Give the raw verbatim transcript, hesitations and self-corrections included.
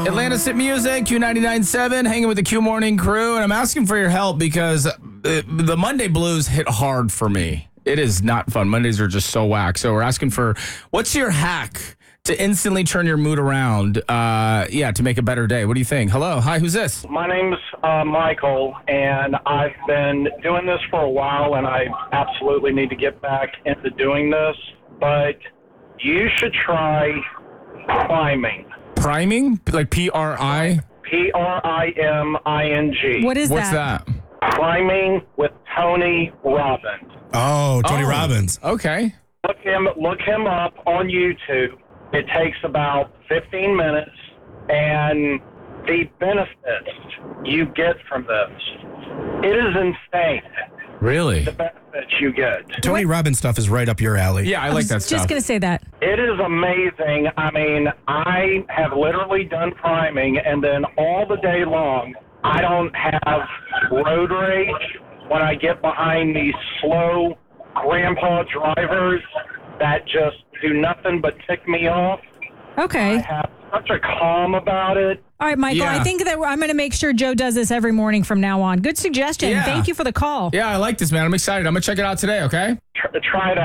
Atlantis Hit Music, Q ninety-nine point seven, hanging with the Q Morning crew, and I'm asking for your help because the, the Monday blues hit hard for me. It is not fun. Mondays are just so whack. So we're asking for, what's your hack to instantly turn your mood around, uh, yeah, to make a better day? What do you think? Hello. Hi, who's this? My name's uh, Michael, and I've been doing this for a while, and I absolutely need to get back into doing this, but you should try priming. Priming? Like P R I? P R I M I N G. What is What's that? that? Priming with Tony Robbins. Oh, Tony Oh, Robbins. Okay. Look him, look him up on YouTube. It takes about fifteen minutes, and the benefits you get from this, it is insane, Really? the benefits you get. Tony Robbins stuff is right up your alley. Yeah, I, I like was that just stuff. going to say that. It is amazing. I mean, I have literally done priming, and then all the day long, I don't have road rage when I get behind these slow grandpa drivers that just do nothing but tick me off. Okay. I have such a calm about it. All right, Michael, Yeah. I think that I'm going to make sure Joe does this every morning from now on. Good suggestion. Yeah. Thank you for the call. Yeah, I like this, man. I'm excited. I'm going to check it out today, okay? Tr- try it